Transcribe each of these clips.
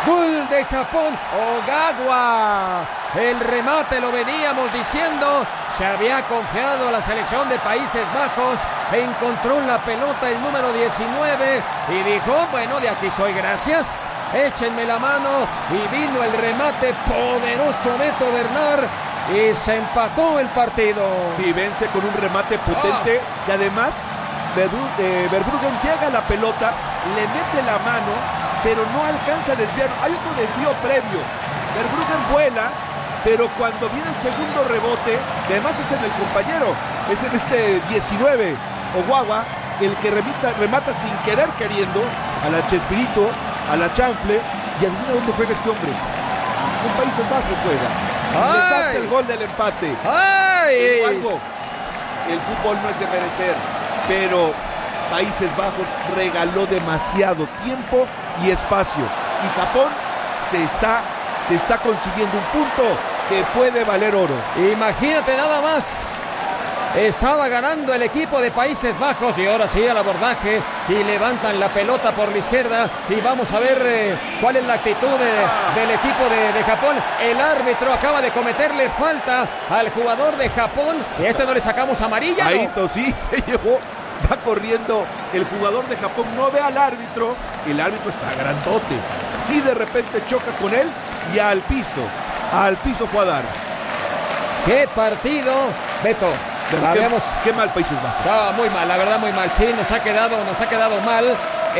Gol de Japón, Ogawa. El remate lo veníamos diciendo. Se había confiado a la selección de Países Bajos. Encontró la pelota el número 19 y dijo, bueno, de aquí soy, gracias. Échenme la mano. Y vino el remate poderoso Beto Bernard. Y se empató el partido. Sí, vence con un remate potente. Que además Verbruggen llega a la pelota, le mete la mano, pero no alcanza a desviar. Hay otro desvío previo. Verbruggen vuela, pero cuando viene el segundo rebote, que además es en el compañero, es en este 19, Ogawa, el que remata sin querer queriendo a la Chespirito, a la Chanfle. Y adivina dónde juega este hombre. En Países Bajos juega. Les hace el gol del empate. ¡Ay! Algo, el fútbol no es de merecer, pero Países Bajos regaló demasiado tiempo y espacio. Y Japón se está consiguiendo un punto que puede valer oro. Imagínate nada más. Estaba ganando el equipo de Países Bajos y ahora sí al abordaje y levantan la pelota por la izquierda y vamos a ver cuál es la actitud del equipo de Japón. El árbitro acaba de cometerle falta al jugador de Japón y a este no le sacamos amarilla. Aito sí se llevó, va corriendo el jugador de Japón, no ve al árbitro, el árbitro está grandote y de repente choca con él y al piso fue a dar. ¡Qué partido, Beto! Qué mal Países Bajos. Muy mal, la verdad muy mal. Sí, nos ha quedado mal.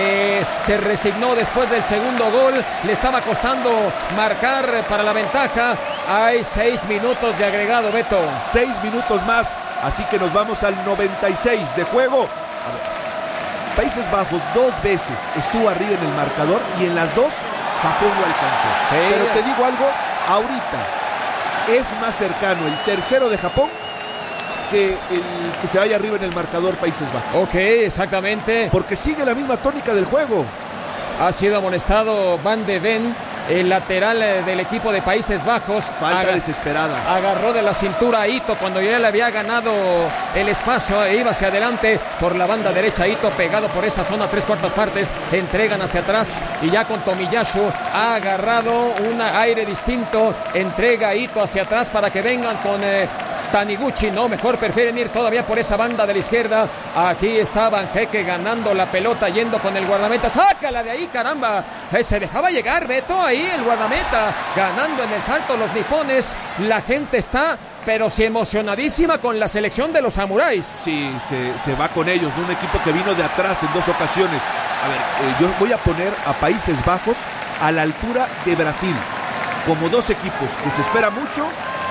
Se resignó después del segundo gol. Le estaba costando marcar para la ventaja. Hay 6 minutos de agregado, Beto. 6 minutos más. Así que nos vamos al 96 de juego. A ver. Países Bajos 2 veces estuvo arriba en el marcador y en las 2 Japón lo alcanzó. Sí. Pero te digo algo, ahorita es más cercano el tercero de Japón que el que se vaya arriba en el marcador Países Bajos. Ok, exactamente. Porque sigue la misma tónica del juego. Ha sido amonestado Van de Ven, el lateral del equipo de Países Bajos. Falta desesperada. Agarró de la cintura a Ito cuando ya le había ganado el espacio e iba hacia adelante por la banda derecha. Ito pegado por esa zona 3/4 partes. Entregan hacia atrás y ya con Tomiyasu ha agarrado un aire distinto. Entrega a Ito hacia atrás para que vengan con Taniguchi, no, mejor prefieren ir todavía por esa banda de la izquierda. Aquí está Banjeque ganando la pelota, yendo con el guardameta. ¡Sácala de ahí, caramba! Se dejaba llegar, Beto, ahí el guardameta, ganando en el salto los nipones. La gente está, pero sí emocionadísima con la selección de los samuráis. Sí, se va con ellos, ¿no? Un equipo que vino de atrás en 2 ocasiones. A ver, yo voy a poner a Países Bajos a la altura de Brasil, como 2 equipos que se espera mucho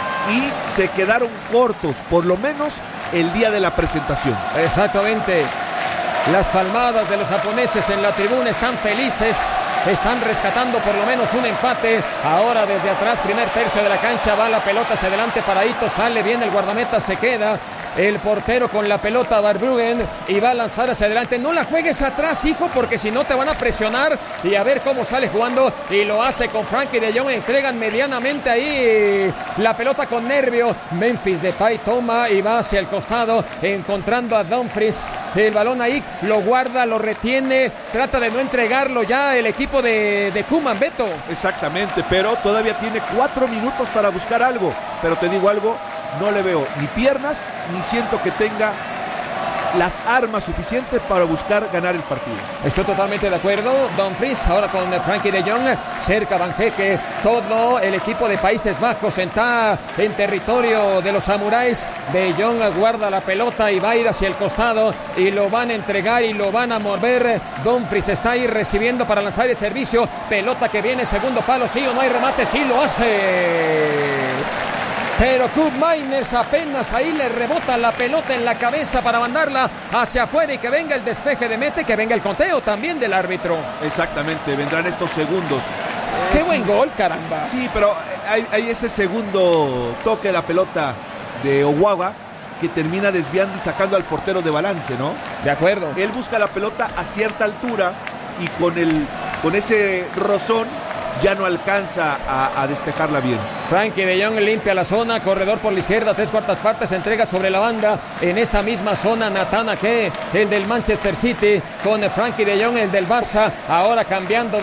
y se quedaron cortos, por lo menos el día de la presentación. Exactamente. Las palmadas de los japoneses en la tribuna están felices. Están rescatando por lo menos un empate. Ahora desde atrás, primer tercio de la cancha, va la pelota hacia adelante para Ito. Sale bien el guardameta, se queda el portero con la pelota, Verbruggen, y va a lanzar hacia adelante. No la juegues atrás, hijo, porque si no te van a presionar. Y a ver cómo sale jugando. Y lo hace con Frankie de Jong. Entregan medianamente ahí la pelota con nervio. Memphis Depay toma y va hacia el costado, encontrando a Dumfries. El balón ahí, lo guarda, lo retiene. Trata de no entregarlo ya el equipo de Koeman, Beto. Exactamente, pero todavía tiene 4 minutos para buscar algo. Pero te digo algo, no le veo ni piernas, ni siento que tenga las armas suficientes para buscar ganar el partido. Estoy totalmente de acuerdo. Dumfries ahora con Frankie de Jong, cerca Banjeque. Todo el equipo de Países Bajos está en territorio de los samuráis. De Jong guarda la pelota y va a ir hacia el costado y lo van a entregar y lo van a mover. Dumfries está ahí recibiendo para lanzar el servicio. Pelota que viene, segundo palo, sí o no hay remate, sí lo hace. Pero Koopmeiners apenas ahí le rebota la pelota en la cabeza para mandarla hacia afuera y que venga el despeje de Mete, que venga el conteo también del árbitro. Exactamente, vendrán estos segundos. ¡Qué buen gol, caramba! Sí, pero hay ese segundo toque de la pelota de Ogawa que termina desviando y sacando al portero de balance, ¿no? De acuerdo. Él busca la pelota a cierta altura y con ese rozón ya no alcanza a despejarla bien. Frankie de Jong limpia la zona, corredor por la izquierda, 3/4 partes, entrega sobre la banda. En esa misma zona, Nathan Ake, el del Manchester City, con Frankie de Jong, el del Barça, ahora cambiando de